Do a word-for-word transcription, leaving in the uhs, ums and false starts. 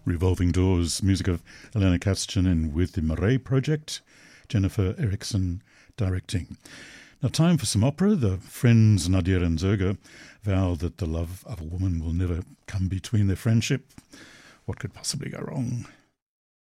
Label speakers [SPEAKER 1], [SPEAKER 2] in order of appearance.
[SPEAKER 1] Revolving Doors, music of Elena Katzchen and with the Murray Project, Jennifer Erickson directing. Now, time for some opera. The friends Nadir and Zerga vow that the love of a woman will never come between their friendship. What could possibly go wrong?